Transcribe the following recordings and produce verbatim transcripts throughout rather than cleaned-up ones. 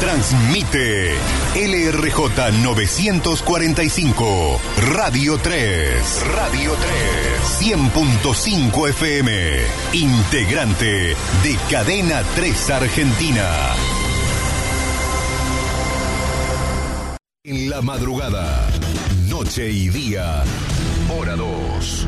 Transmite L R J novecientos cuarenta y cinco, Radio tres. Radio tres. cien punto cinco F M. Integrante de Cadena tres Argentina. En la madrugada, noche y día, hora dos.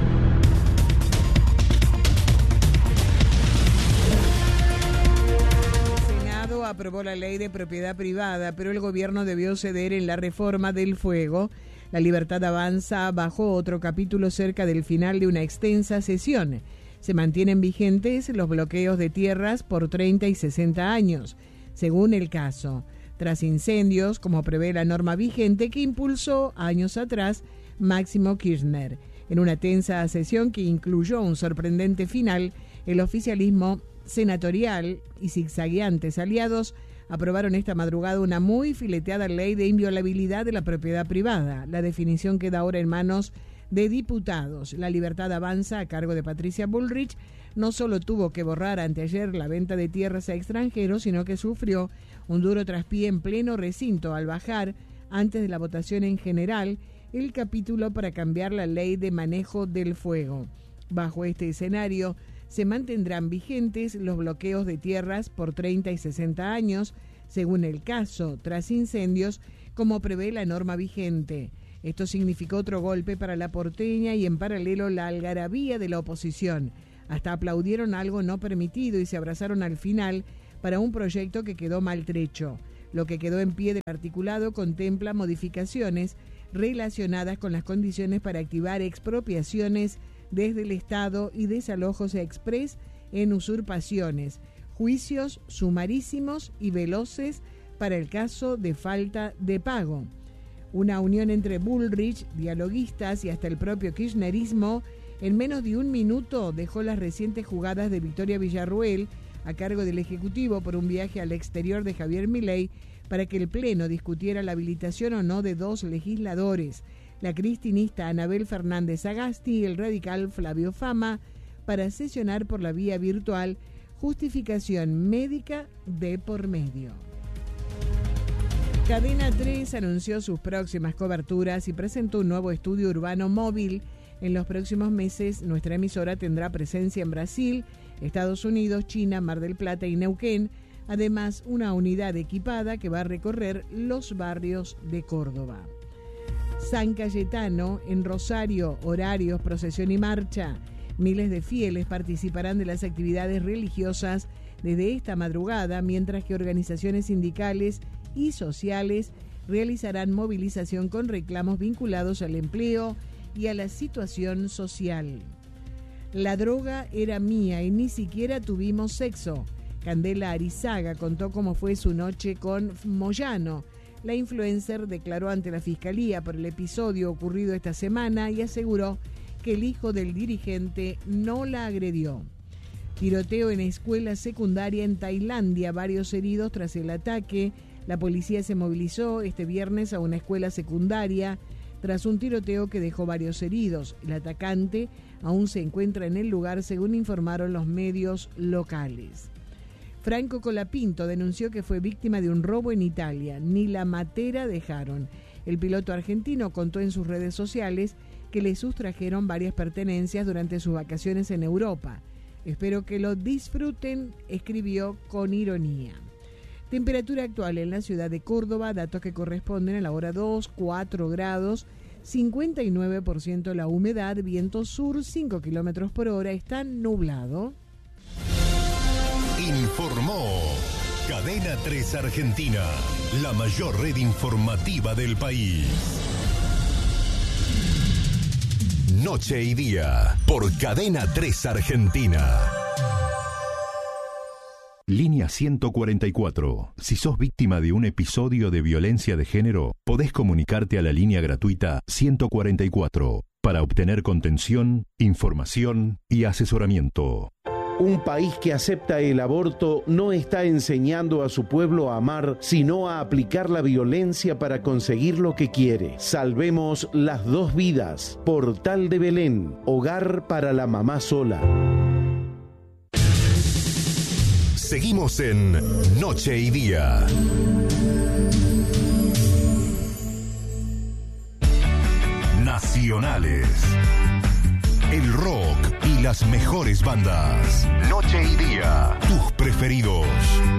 Aprobó la ley de propiedad privada, pero el gobierno debió ceder en la reforma del fuego. La Libertad Avanza bajó otro capítulo cerca del final de una extensa sesión. Se mantienen vigentes los bloqueos de tierras por treinta y sesenta años, según el caso, tras incendios, como prevé la norma vigente que impulsó años atrás Máximo Kirchner. En una tensa sesión que incluyó un sorprendente final, el oficialismo senatorial y zigzagueantes aliados aprobaron esta madrugada una muy fileteada ley de inviolabilidad de la propiedad privada. La definición queda ahora en manos de diputados. La Libertad Avanza, a cargo de Patricia Bullrich, no solo tuvo que borrar anteayer la venta de tierras a extranjeros, sino que sufrió un duro traspié en pleno recinto al bajar, antes de la votación en general, el capítulo para cambiar la ley de manejo del fuego. Bajo este escenario, se mantendrán vigentes los bloqueos de tierras por treinta y sesenta años, según el caso, tras incendios, como prevé la norma vigente. Esto significó otro golpe para la porteña y en paralelo la algarabía de la oposición. Hasta aplaudieron algo no permitido y se abrazaron al final para un proyecto que quedó maltrecho. Lo que quedó en pie del articulado contempla modificaciones relacionadas con las condiciones para activar expropiaciones desde el Estado y desalojos express en usurpaciones, juicios sumarísimos y veloces para el caso de falta de pago. Una unión entre Bullrich, dialoguistas y hasta el propio kirchnerismo en menos de un minuto dejó las recientes jugadas de Victoria Villarruel a cargo del Ejecutivo por un viaje al exterior de Javier Milei para que el Pleno discutiera la habilitación o no de dos legisladores, la cristinista Anabel Fernández Agasti y el radical Flavio Fama, para sesionar por la vía virtual, justificación médica de por medio. Cadena tres anunció sus próximas coberturas y presentó un nuevo estudio urbano móvil. En los próximos meses, nuestra emisora tendrá presencia en Brasil, Estados Unidos, China, Mar del Plata y Neuquén, además una unidad equipada que va a recorrer los barrios de Córdoba. San Cayetano, en Rosario, horarios, procesión y marcha. Miles de fieles participarán de las actividades religiosas desde esta madrugada, mientras que organizaciones sindicales y sociales realizarán movilización con reclamos vinculados al empleo y a la situación social. La droga era mía y ni siquiera tuvimos sexo. Candela Arizaga contó cómo fue su noche con Moyano. La influencer declaró ante la Fiscalía por el episodio ocurrido esta semana y aseguró que el hijo del dirigente no la agredió. Tiroteo en escuela secundaria en Tailandia, varios heridos tras el ataque. La policía se movilizó este viernes a una escuela secundaria tras un tiroteo que dejó varios heridos. El atacante aún se encuentra en el lugar, según informaron los medios locales. Franco Colapinto denunció que fue víctima de un robo en Italia. Ni la matera dejaron. El piloto argentino contó en sus redes sociales que le sustrajeron varias pertenencias durante sus vacaciones en Europa. Espero que lo disfruten, escribió con ironía. Temperatura actual en la ciudad de Córdoba, datos que corresponden a la hora dos, cuatro grados, cincuenta y nueve por ciento la humedad, viento sur cinco kilómetros por hora, está nublado. Informó Cadena tres Argentina, la mayor red informativa del país. Noche y día, por Cadena tres Argentina. Línea ciento cuarenta y cuatro. Si sos víctima de un episodio de violencia de género, podés comunicarte a la línea gratuita ciento cuarenta y cuatro para obtener contención, información y asesoramiento. Un país que acepta el aborto no está enseñando a su pueblo a amar, sino a aplicar la violencia para conseguir lo que quiere. Salvemos las dos vidas. Portal de Belén, hogar para la mamá sola. Seguimos en Noche y Día. Nacionales. El rock y las mejores bandas. Noche y Día. Tus preferidos.